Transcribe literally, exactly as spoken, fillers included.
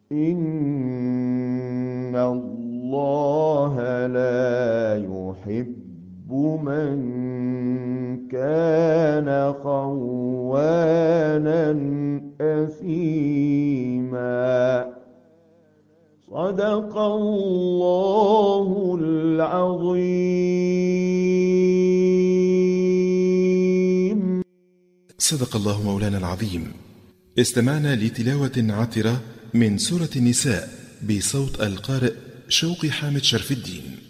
إن الله لا يحب من كان خوانا أثيما. صدق الله العظيم. صدق الله مولانا العظيم. استمعنا لتلاوة عطرة من سورة النساء بصوت القارئ شوقي حامد شرف الدين.